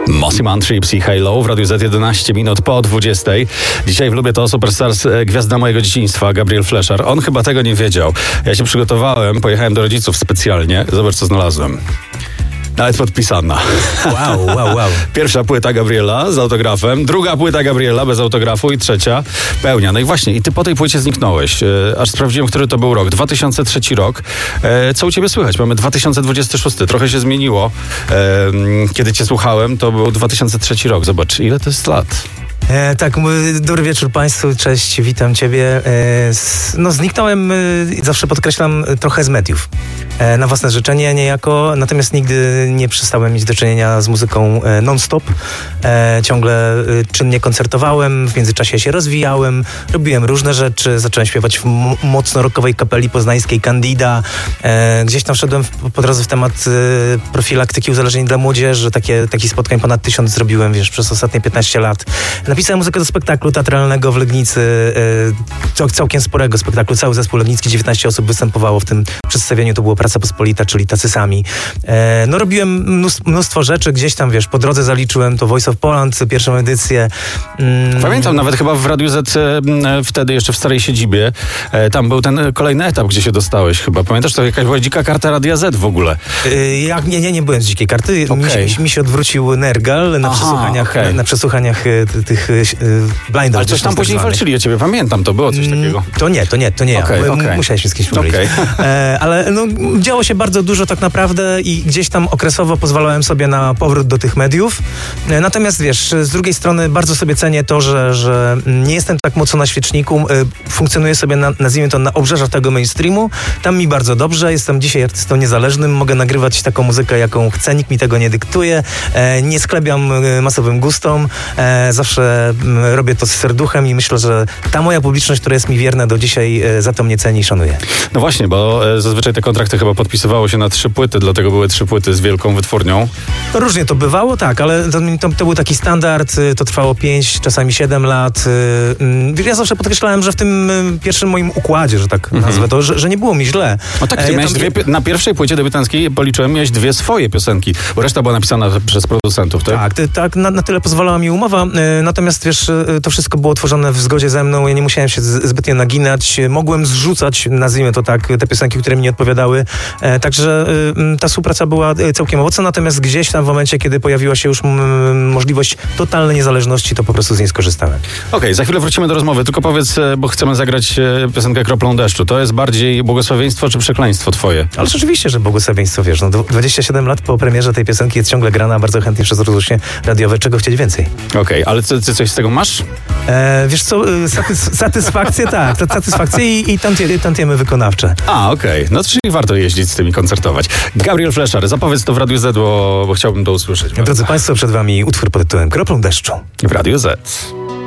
Mossy Man, Trips i Halo w Radiu Z 11 minut po 20. Dzisiaj w Lubię to Superstars gwiazda mojego dzieciństwa, Gabriel Fleszar. On chyba tego nie wiedział. Ja się przygotowałem, pojechałem do rodziców specjalnie. Zobacz, co znalazłem. Nawet podpisana. Wow. Pierwsza płyta Gabriela z autografem, druga płyta Gabriela bez autografu i trzecia pełnia. No i właśnie, i ty po tej płycie zniknąłeś. Aż sprawdziłem, który to był rok. 2003 rok. Co u ciebie słychać? Mamy 2026. Trochę się zmieniło. Kiedy cię słuchałem, to był 2003 rok. Zobacz, ile to jest lat. Tak, dobry wieczór Państwu, cześć, witam Ciebie. Zniknąłem, zawsze podkreślam, trochę z mediów. Na własne życzenie niejako, natomiast nigdy nie przestałem mieć do czynienia z muzyką non-stop. Ciągle czynnie koncertowałem, w międzyczasie się rozwijałem, robiłem różne rzeczy, zacząłem śpiewać w mocno rockowej kapeli poznańskiej Candida. Gdzieś tam wszedłem po drodze w temat profilaktyki uzależnień dla młodzieży, takich spotkań ponad 1000 zrobiłem, przez ostatnie 15 lat. Napisałem muzykę do spektaklu teatralnego w Legnicy, całkiem sporego spektaklu. Cały zespół legnicki, 19 osób występowało w tym przedstawieniu. To było Praca Pospolita, czyli Tacy Sami. Robiłem mnóstwo rzeczy. Gdzieś tam, po drodze zaliczyłem to Voice of Poland, pierwszą edycję. Pamiętam, nawet chyba w Radiu Z wtedy jeszcze w starej siedzibie. Tam był ten kolejny etap, gdzie się dostałeś chyba. Pamiętasz, to jakaś była dzika karta Radia Z w ogóle? Nie byłem z dzikiej karty. Okay. Mi się odwrócił Nergal na przesłuchaniach tych blindów. Ale coś tam później walczyli o ciebie, pamiętam, to było coś takiego. To nie ja. Musiałeś mi z kimś powiedzieć. Ale działo się bardzo dużo tak naprawdę i gdzieś tam okresowo pozwalałem sobie na powrót do tych mediów. Natomiast z drugiej strony bardzo sobie cenię to, że nie jestem tak mocno na świeczniku, funkcjonuję sobie nazwijmy to na obrzeżach tego mainstreamu. Tam mi bardzo dobrze, jestem dzisiaj artystą niezależnym, mogę nagrywać taką muzykę, jaką chcę, nikt mi tego nie dyktuje, nie sklebiam masowym gustom, zawsze robię to z serduchem i myślę, że ta moja publiczność, która jest mi wierna do dzisiaj, za to mnie ceni i szanuje. No właśnie, bo zazwyczaj te kontrakty chyba podpisywało się na 3 płyty, dlatego były 3 płyty z wielką wytwórnią. Różnie to bywało, tak, ale to był taki standard, to trwało 5, czasami 7 lat. Ja zawsze podkreślałem, że w tym pierwszym moim układzie, że tak nazwę to, że nie było mi źle. No tak, ty miałeś na pierwszej płycie debiutanckiej, policzyłem, miałeś 2 swoje piosenki, bo reszta była napisana przez producentów, tak? Tak, na tyle pozwalała mi umowa, natomiast to wszystko było tworzone w zgodzie ze mną, ja nie musiałem się zbytnio naginać, mogłem zrzucać, nazwijmy to tak, te piosenki, które mi nie odpowiadały, także ta współpraca była całkiem owocna, natomiast gdzieś tam w momencie, kiedy pojawiła się już możliwość totalnej niezależności, to po prostu z niej skorzystałem. Okej, za chwilę wrócimy do rozmowy, tylko powiedz, bo chcemy zagrać piosenkę Kroplą deszczu. To jest bardziej błogosławieństwo czy przekleństwo twoje? Ale rzeczywiście, że błogosławieństwo, 27 lat po premierze tej piosenki jest ciągle grana bardzo chętnie przez rozgłośnie radiowe, czego chcieć więcej. Okej, ale ty coś z tego masz? Wiesz co, satysfakcję tak, satysfakcję i tantiemy wykonawcze. Okej. No czyli warto jeździć z tymi, koncertować. Gabriel Fleszar, zapowiedz to w Radiu Z, bo chciałbym to usłyszeć. Drodzy Państwo, przed Wami utwór pod tytułem Kroplą deszczu. W Radiu Z.